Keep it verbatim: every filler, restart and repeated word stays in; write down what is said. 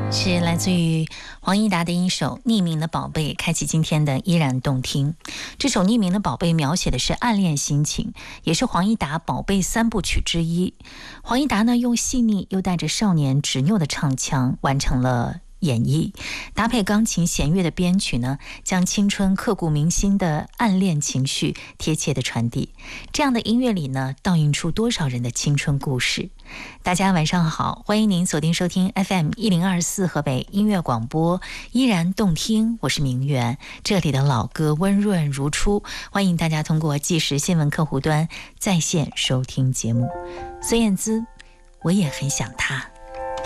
是来自于黄义达的一首《匿名的宝贝》，开启今天的依然动听。这首《匿名的宝贝》描写的是暗恋心情，也是黄义达宝贝三部曲之一。黄义达呢，用细腻又带着少年执拗的唱腔完成了演绎，搭配钢琴弦乐的编曲呢，将青春刻骨铭心的暗恋情绪贴切的传递。这样的音乐里呢，倒映出多少人的青春故事。大家晚上好，欢迎您锁定收听 F M 一零二四河北音乐广播，依然动听，我是明媛，这里的老歌温润如初，欢迎大家通过即时新闻客户端在线收听节目。孙燕姿，我也很想他。